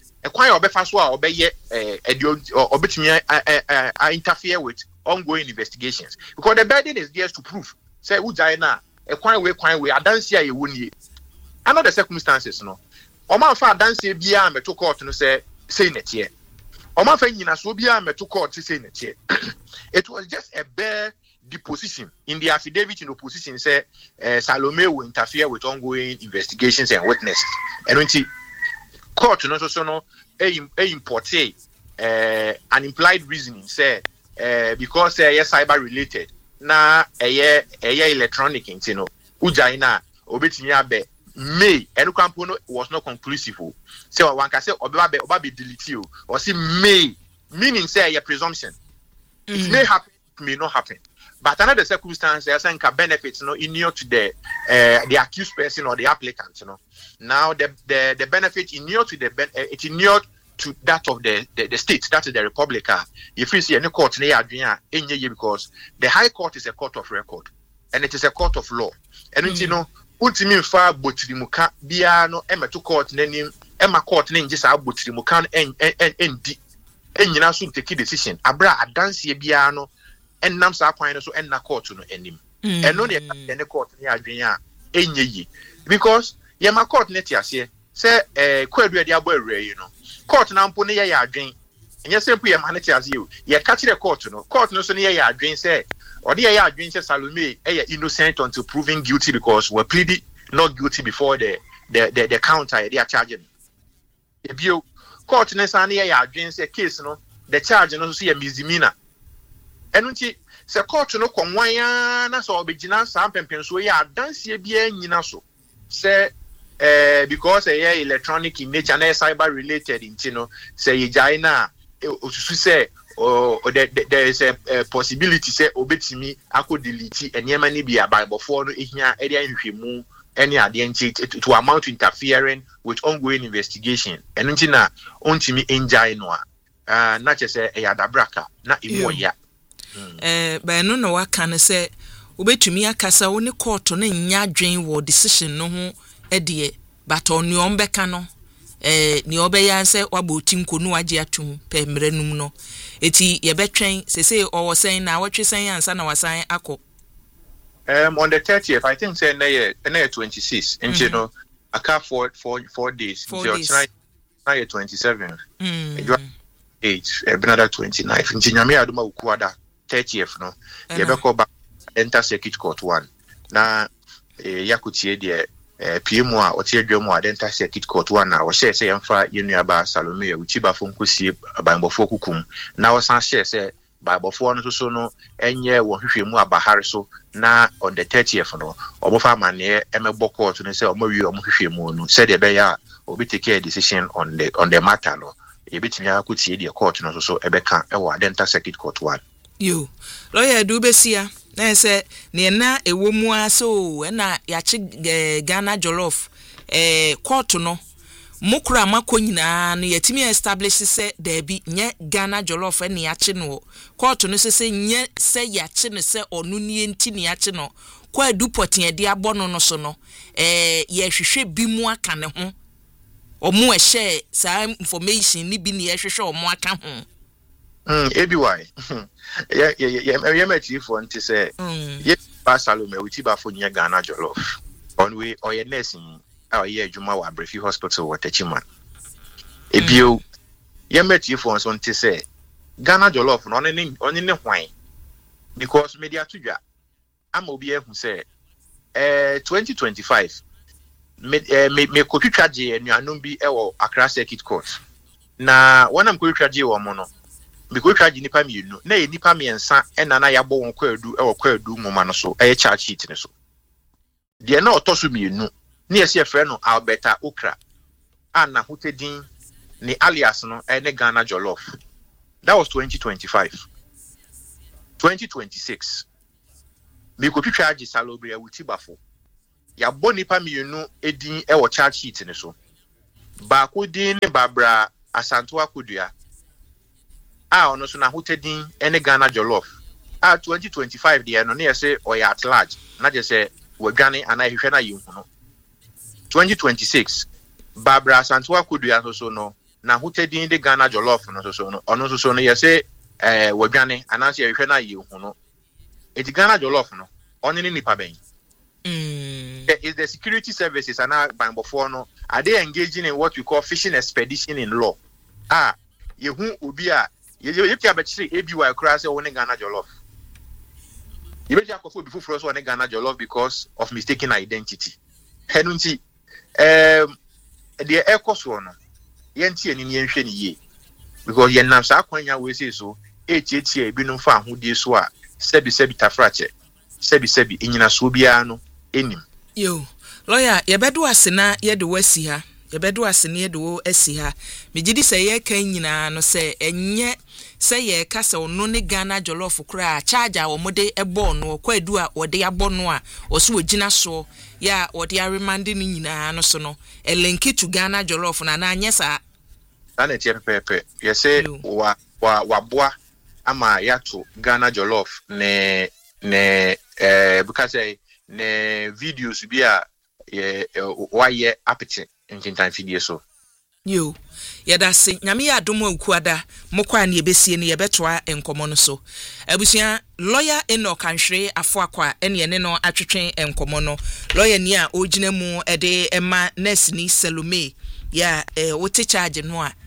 S3: Interfere with ongoing investigations because the burden is there to prove. Say, Ujaina, I don't see a wuni. Another circumstances, Oman fa dance bia me to court no say net here. Oman fa nyina so bia me to court say net here. It was just a bare deposition in the affidavit in opposition say Salome will interfere with ongoing investigations and witnesses. And when court no so no import an implied reasoning say because cyber related na electronic intino ujaina obetimi abe may enukampo was not conclusive. So one can say obabe delete or see may meaning say a presumption. It may happen, it may not happen. But another circumstance, I think, benefits inure to the accused person or the applicant. Now the benefit inure to it inure to that of the state, that is the Republic. If you see any court near because the High Court is a court of record and it is a court of law. And ultimately far botirimuka biano to court name Emma court name just about botirimuka and you soon take a decision. Abra a dance biano and Namsa Pine so and na court no enim. And only a court near Adrian ye because Yama court netias here say query the abwe, court now pony ya drink. And yes, simply a manity as you. Ye catch the court, court no so near ya drink say, or the ya drink Salome, innocent until proven guilty because we're pleading not guilty before the counter they are charging. If you court Nesania ya drink a case, the charge no see a misdemeanor. And when she say court no kwanya so obegina sam pempen so ya dance bia nyina so say because electronic in nature and cyber related in say Jaina say there is a possibility say obetimi ako delete and yemani be a Bible for no ihia area nhwemu any identity to amount to interfering with ongoing investigation and ntina ontimi enjai no na che say eyadabraka na imoya
S2: ba no no waka ne say obetumi akasa wo ne court no nya dwen wo decision no ho edie but on your beka no ni obeya se waboti nkonu agye atum pe mrenum no eti ye betwen sese owo sen na watwe sen ansa na wasan akọ
S3: on the 30th I think say na 26 and you know aka 4 days na 27 another 29 njinyame aduma ukuada 30th no ye beko ba enter circuit court 1 na yakutie de PM a otiedwemu a enter circuit court 1 na wo share say yemfa yenuaba Salome uchiba fonkosi banbofo kukum na wo san share say banbofo no so no enye wo hwehwemu abahare so na on the 30th no obofa mane emebo court no say omawi omhwehwemu no said be ya obi take a decision on the matter no ebitimi akutie the court no so ebeka e wo enter circuit court 1
S2: yo lawyer do besia na say ne na ewo mu aso na yachi Ghana Jollof court no mukura makonyina no yatimi establish say there be nye Ghana Jollof ne yachi no court no say nye say yachi no say onu nie nti ne yachi no kwa du potin de abono no so no ye hwehwe bi mu aka ne ho omu share some information ni bi ne ye hwehwe omu aka ho
S3: ABY yeah my chief want to say yes Salome Uchiba for near Ghana Jollof on way or your nursing our year Juma wa Brefi Hospital or Techiman ebio yeah my chief wants want to say Ghana Jollof on any wine because media tuja I'm obie who say 2025 me kotwitwa gye anuanom bi ewo Accra Circuit Court na wana mkotwitwa gye wo mo no me kotwitwa gye nipa mienu na ye nipa miensa na yabo won kwadu ewo kwadu ngoma no so charge sheet ne so de na otoso mienu na ye se frɛ no Alberta Okra ana hotedin ni alias no ne Ghana Jollof. That was 2025. 2026 me kotwitwa gye Salobria Wutibafo ya boni pa mienu edin e wo charge sheet ne so ba ko din ne Barbara Asanto Akudua ono so na hotedin ene Ghana Jollof 2025 de no na yese oya at large na je se wadwane ana hwehwe na yehu no 2026 Barbara Asanto Akudua so no na hotedin de Ghana Jollof no so no ono so no yese wadwane ana se hwehwe na yehu no eti Ghana Jollof no oni ni nipa ben. Is the security services and no are they engaging in what we call fishing expedition in law? You ubia you can bet say ABY cross one Ghana Jollof. You bet you have before first one Ghana Jollof because of mistaken identity. Henunti the air cost one yenti and yen ye because yen nam sa kwanya we say so etie bi no fa ahudie so a sebi tafrache sebi inyina so bia no enim.
S2: Yo, lawyer, yebedu asena yedu wasi ha. Yebedu asena yedu esi ha. Mejidi se ye kan nyina no se enye se ye kasa ono ne Ghana Jollof kura charger wo mode ebo no kwadu a wode abo no a oso ogina so ya wode aremande ni nyina no so no elenki to Ghana Jollof na anya sa
S3: ana tie pepe ye se wa boa ama ya to Ghana Jollof ne because ne videos bi a why appetite ntintan fidie so
S2: yo yada se nyame ya adom akuada mokwa na ebesie ne yebetoa enkomo no so abusia lawyer Enoch Anhwere Afoakwa ene no atwetwen enkomo no lawyer ni a ogina mu ede ema nurse ni Salome ya wote charge no a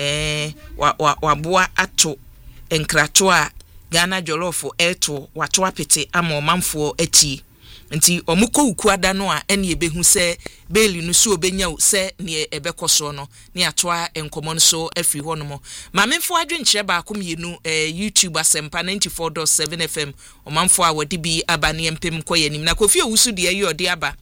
S2: waboa ato enkrato a Ghana Jollof eto wato apete ama omanfo ati nti omuko ukuada no a ene ebehu se beli no so obenya se ne ebekoso no ne atoa enkomo no so afri ho no mo mamemfo adwenkyere ba akomienu YouTube Asempa 94.7 FM omanfo a wodi bi abane empem koyanim na Kofi Owusu de ayi ode aba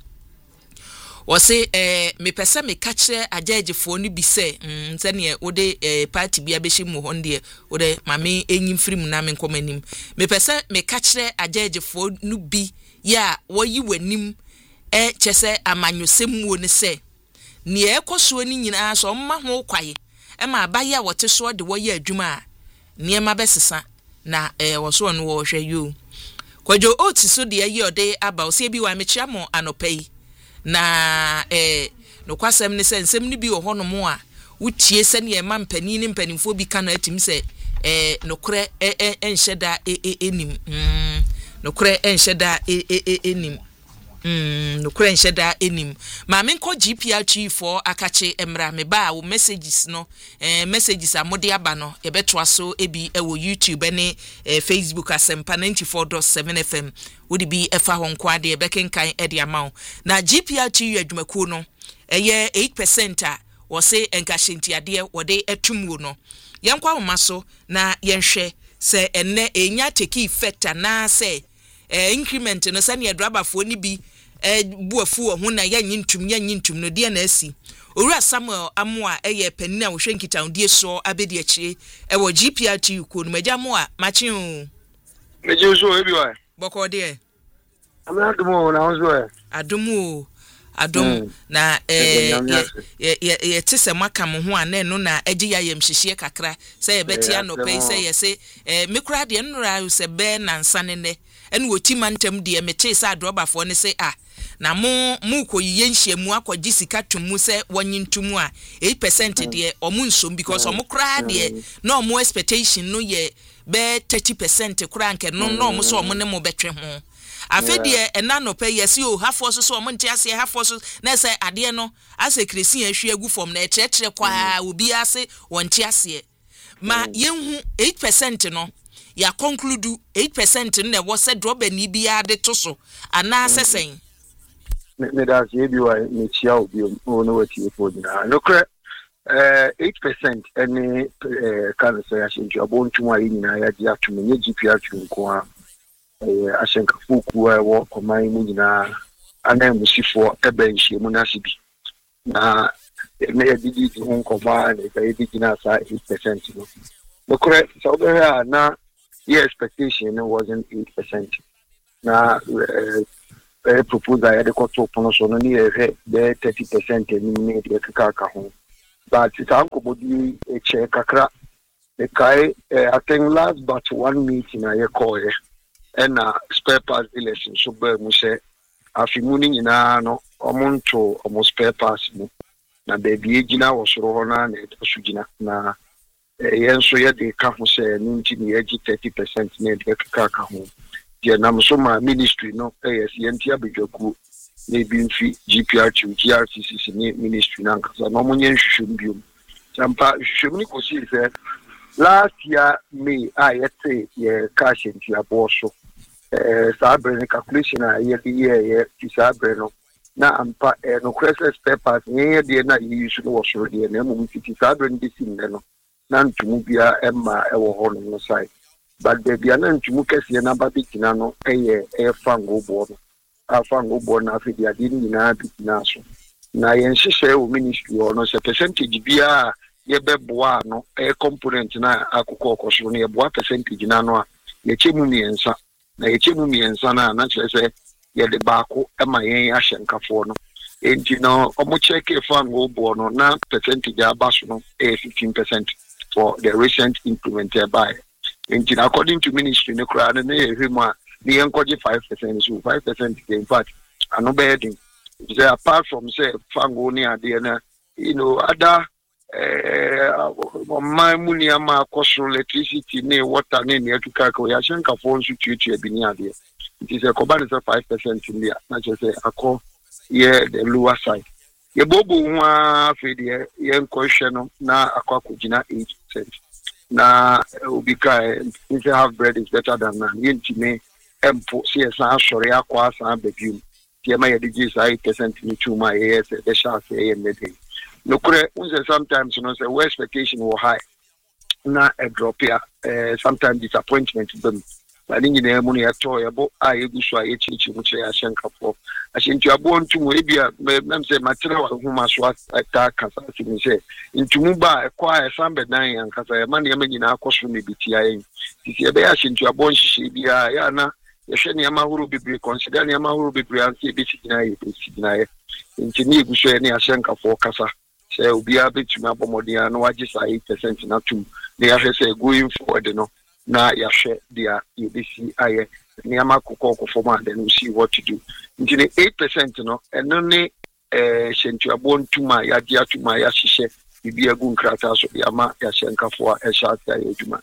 S2: wose me pese me kache ajejefo no bi se nse ne ode party bia behye mu ho de ode mame enyim firim na me nkomanim me pese me kache ajejefo no bi ya woyi wanim chese amanyosem wo ne se ne ekoso ni nyina so mma ho kwaye ma abaye a wote so de woyi adwuma a ne ma besesa na woso no wo hwe yo kwajo oti so de ayi ode aba o se bi wa mechia mo anopai na no kwasem ne se nsem ni bi wo hono mo a wutie se ne ma mpani ne mpanimfo bi kana atim se no kure enhyeda enim no kure enhyeda enim no kure enhyeda enim ma me nko GPR for akache emra me ba wo messages no messages amode aba no e betoa so ebi e wo YouTube ne Facebook Asempa 94.7 FM wodi bi efa ho nko ade e bekenkan e de amaw na GPR adwumakuo no eye 8% a wo se enkahenti ade wode etumwo no yenkwa homa so na yenhwe se enne enya take effect na se increment no sane yadrabafo ni bi buafu ho na yanyintum no de na asi owura Samuel Amoa eye panina wo hwe nkitaudie so abedi akire wo GPRT ko no magya mo a machi o
S4: meje so ebi wa
S2: boko de
S4: amadumo na onzo
S2: adom na ye tese maka mo ho ana no na agi ya yem hyehye kakra se ye beti anope se ye se mekura de nura se be na nsane ne ene woti mantem de mete se adrobafo ne se na mu ko yiye nhyiamu akwaji sika tumu se wanyintumu a 8% de omu nsom because omu kura de na omu expectation no ye be 30% kura nke no omu so omu ne mo betwe ho afedie enanope yesi o hafo so omu ntia se hafo so na se ade no ase kresi ahwe agu fom na ekyekere kwa obi ase wontia se ma yenhu 8% no ya conclude 8% na wo se drobe ni bia de to so ana sesen
S4: me da se bi wa me chia obi o no wati fo dina no kre 8% any kan say ashintu abontu ayi nyina ya di atume nye GPR nko a ashenka fuku ewo koman mu nyina ana musifo ebe nhie mu na sibi na me ya didi di hon koma na ka yidi na sa 8% no no correct so there na your expectation wasn't 8% na proposal ya de ko to pono so no ni e 30% ni de ka ho but it's ankobodi eche kakra the kai I think last but one meeting I call and spare parts election so be mu say afimuni nyina no omonto omo spare parts mu na baby egina wo soro ho na sugina na yenso ye de ka ho say nti ni egi 30% na de ka ho je nam so ma ministry no yes yenti abedwaku maybe fi GPR2 GRCC ni ministry na nkasa no monye nhwehwem biom champa hwehwem ni kosi say last year May yete ye cash into aboso sabre calculation ye ye sabre no na ampa no crisis papers ye de na use no was already na mo fiti sabre ndi sim no na ntumu bia emma ewo ho no side but the bia na ntumu kese na ba bitina no fango bo no afango bo na afi dia din na bitina so na yen hyehyɛ wo ministry no se percentage bia ye beboa no component na akụkọ ọkọsoro na ye boa percentage na no a ye chemu miensa na ye chemu miensa na kyerɛ ye de baako ma yen ahye nkafo no enti no omo check if fango bo no na percentage abaso no 15% for the recent implemented by enti according to ministry ne kura na ye hwemu a ne yenkoje 5% so 5% in fact ano bedding apart from say fango ni ade na other my money ama cost electricity ne water ne etuka ko ya shenka phone su tutu ebini ade it is a combined 5% in there na just say akọ the lower side ye bobo hu afi de ye nkohwe no na akọ akogina 8% na ubika if you have bread is better than none yentime empo see san asore akọ asan bebium tie ma ye digi 8% ni tuma yes the sharp say in the day no kure unse sometimes say where expectation were high na a drop here sometimes disappointment them but in the money at all abo ayegusu ayechichi mu che ashenkafo ashintu abo ntumu ebia mem say material hu maso ata kasa say ntumu ba kwa esambe dan yankasa ma ne nyina akoso ne bitia yin tisi ebe ashintu abo nhihye bia ya na yehwe ne amahuru bibre consider ne amahuru bibre anse bisigina ye ntini egusu ne ashenkafo kasa say obia betumi abomodia no wage 8% na tum na ya say going forward no na ya hwe dia ebisi aye ni amakoko okofoma then we see what to do ntini 8% no eno ne hyentu abontuma ya dia tuma ya hyehyɛ bibia gu nkrata so ya ma ya hyenkafo a ɛhyɛ ata ya adwuma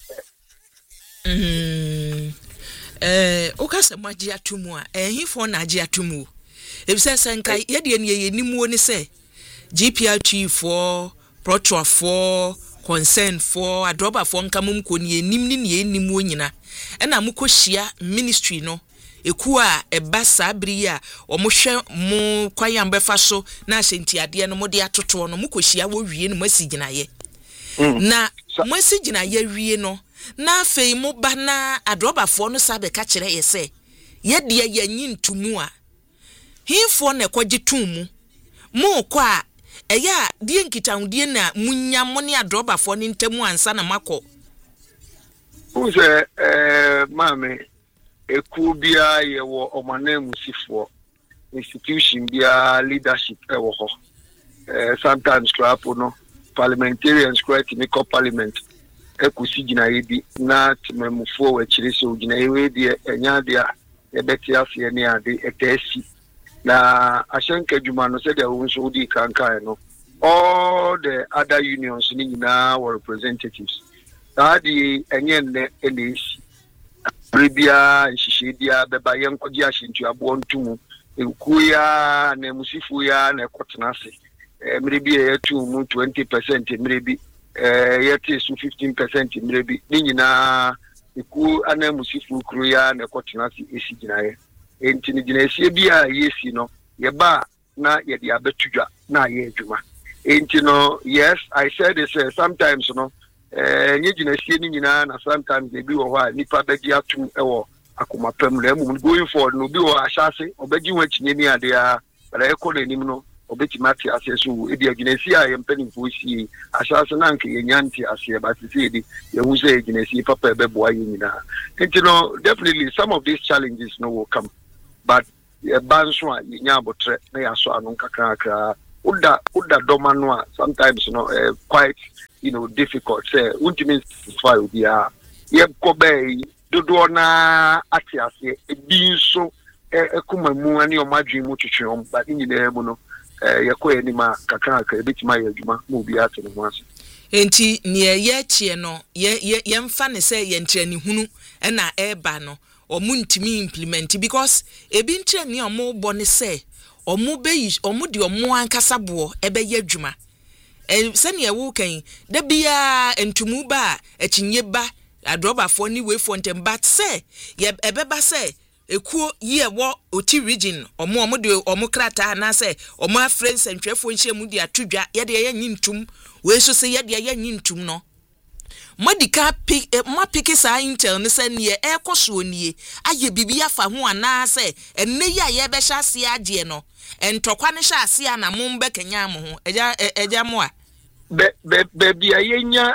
S2: okasa maji atumu a ehifo na agi atumu ebisa senka yede ne yenimuo ne se GPR2 for Protra for concern for adroba for nkamum ko ne enim ne enimuo nyina ena mukohia ministry no eku a eba sabri a omohwe mu kwayan befa so na ahyentiade no mode atoto no mukohia wo wie no masiginaye na masiginaye wie no na afei mu ba na adroba for no sabe ka kire yese yede yanyi ntumu a hinfo na ekwaje tumu mu kwa eya die nkitawudie na munya mo ne adroba for ni ntemu ansa na mako
S4: uze mame eku bia ye wo omane musifo institution bia leadership ewo ho sometimes crap no parliamentarians quite in the parliament ekusi gina yedi na timemufo we chire so gina yewe die enya dia ebeti afie ne ade etesi na ashenka juma no said unso di kankai no all the other unions ni nyina were representatives that the enye NAC pribia shishidia beba yenkoji ashintu abo ntumu ekuya na musifu ya na ekotenase mrebi yetu mu 20% mrebi yeti su 15% mrebi ni nyina eku ana musifu kru ya na ekotenase esi gina ye enti ni gina esi bia yesi no yeba na ye di abetudwa na ye adwuma enti no yes I said this sometimes no nye gyinasie ni nyina na sometimes they be wo ha nipa begi atum ewo akoma pam le mum going forward no bi wo ahyase obegi ho akyinye ni ade a bara ekọ na nim no obeti mate ase so e di gyinasie a ye mpanimfo sie ahyase na nke ye nyanti ase ba se di ye hu se gyinasie papa ebeboa ye nyina enti no definitely some of these challenges no will come but banso a nya abotre na ya so anu kakra uda doma no a sometimes quite difficult say ultimate file bia ye ko be dodo na atiase ebi nso ekumamu ani o madwi mu twetwe but nyina mu no ye ko enima kakra ebitima ye adwuma mu bi ate no ase
S2: enti ne ye chie no ye mfa ne se ye ntrani hunu na eba no omu ntimi implement because ebi ntrani omu bo ne se omu di omu ankasa bo ebe ye adwuma sani ewu kan da bia entumu ba ekinye ba adroba fo ni we fo ntem but say ye ebeba say ekuo ye wo oti region omu de omu krata na say omu afrens entwefo nhyemu di atudwa ye de ye nyintum we so say ye de ye nyintum no modika pick sa intel ne say ne ekoso nie aye bibia fa ho ana say enne ye ye be hya ase age no entokwa ne hya ase ana mombe kenya mo ho eja mo a
S4: be yenya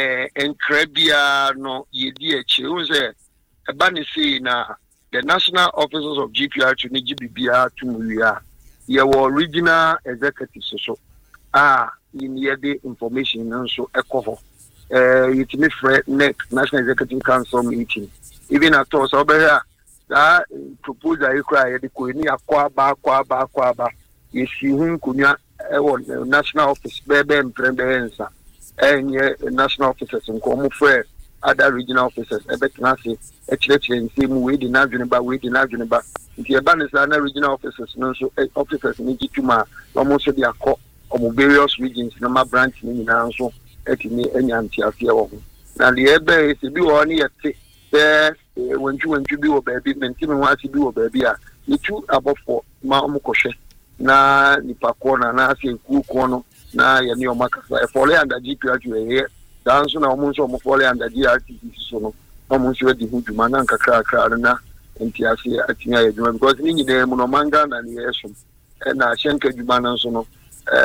S4: enkrabia no yedi eche unze ebani say na the national officers of GPR to Nijibia to Muya your original executive so in the information and so echo it me next national executive council meeting even at all so here that proposal you cry the koini akwa yesi hun kunya national office bebe mprembensa national officers nko frɛ other regional officers ebetna se ekyerɛkyerɛ nsɛm we di n'adwene ba nti eba ne sa na regional officers no so officers ni gituma ɔmo so de akɔ ɔmo various regions na ma branch ni nyinaa nso etimi enyanti afie wɔ ho na de ebe se bi wɔ ne yɛte sɛ wantwi bi wɔ baabi mentimi ho ase bi wɔ baabi a nitu abɔfo ma ɔmo kɔhwɛ na nipa ko na ase kuo no na ye ne omakasa e follow under GPR here dan so na omo so omo follow under GRTC so no omo so di huduma na nkakra na enti ase atinya ye dwuma because ni nyine mu no manga na ne yeso na hyenka dwuma na so no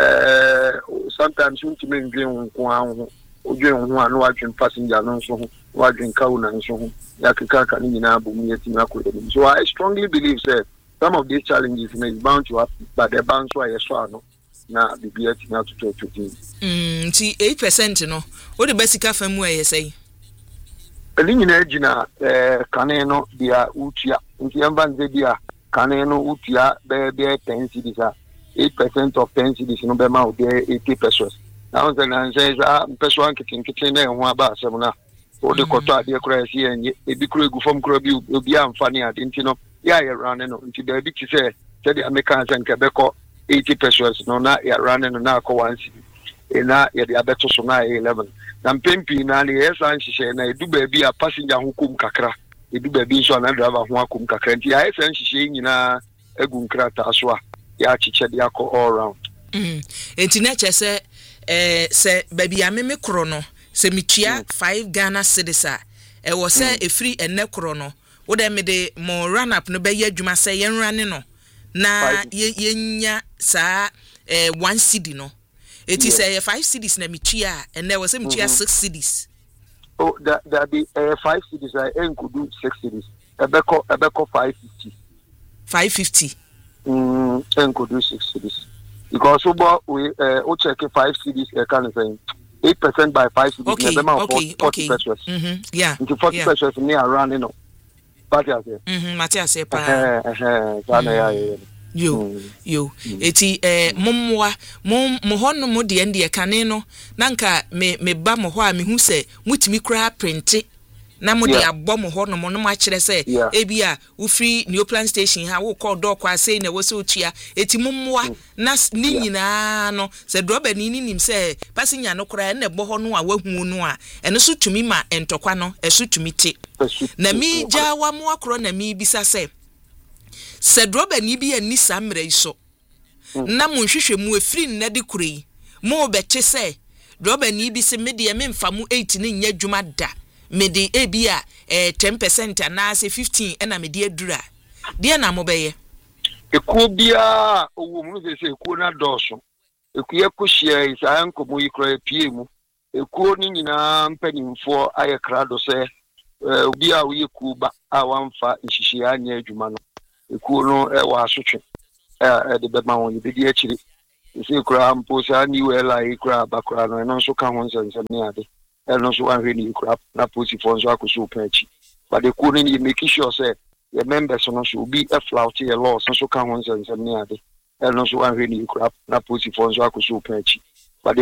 S4: sometimes untime ndwen nko anho odwen ho anu adwen passenger no so ho wadwen kawo na so ho ya kaka ni nyina abom yeti na ko dem so I strongly believe say some of these challenges may be bound to happen but the bounce why you saw no na bibia tina to 20.
S2: Ti 8% no o de basika famu e say
S4: eli nyina gina kane no dia utia nti embanze dia kane no utia be 10 cedis 8% of 10 cedis no be ma o de 80 pesos now the say peso ankitin na ho aba asem na o de koto ade kura esi enye ebi kura egu fom kura bi obi amfa ne ade nti no ya running no nti da bi ti say the Americans and Quebec 80 pesos no na ya running no na ko 1 cedi na ya de abeto so na 11 na mpempi na ne yesa nhihye na edu ba bi a passenger ho kum kakra edu ba bi so na driver ho akum kakra nti ya yesa nhihye nyina egu nkrata so a ya chiche de akọ all round
S2: enti na chese se ba bi ameme kro no se mitua 5 Ghana cedis a e wo se efri enne kro no wo de me de mo run up no be ye adwuma se ye nrane no na ye nya sa 1 cedi no eti say 5 cedis na mitua and there was a mitua 6 cedis
S4: oh that be 5 cedis I enkudu 6 cedis ebeko 550 enkudu 6 cedis because we check 5 cedis kind of thing 8% by 5 cedis
S2: okay
S4: pesos
S2: yeah
S4: into 40 pesos near running no
S2: Matias pa yo eti momwa honum de ende kane no nanka me ba mo ho a me hu se mutimi kra print na mo de abọ mo honum no ma kire se ebi a wo free Neoplan station ha wo call door kwa say na wo se otua eti momwa na ni nyina no se droba ni nim se passenger no kra na bọ ho no a wahu no a eno so tumi ma entokwa no eso tumi te na mi ja wa mo akro na mi bisa se droba ni bi ani samre iso na mo nhwehwe mu efiri na de kure mo bɛte sɛ droba ni bi se me de me mfa mu 8 ne nya dwuma da me de ebia 10% anaasɛ 15 ɛna me de adura de na mo bɛyɛ
S4: ekuo bia owo mu se ekuo na dɔso ekuye kohyia isa nkomo yi kra pie mu ekuo ni nyina mpanimfo ayɛ krado sɛ obi a woyɛ kuba a wamfa nhihia anya adwuma no ekuo no ɛwɔ asotwe de bɛma wɔn yɛbɛdi akyiri ese kra mpo sa ni wela yi kra bakra no ɛno nso ka ho nsɛnsɛm ne ade ɛno nso wanhwɛ ni kra na posifo nso akoso pa akyi but ekuo no ni make sure sɛ your members no so be a flout your laws nso ka ho nsɛnsɛm ne ade ɛno nso wanhwɛ ni kra na posifo nso akoso pa akyi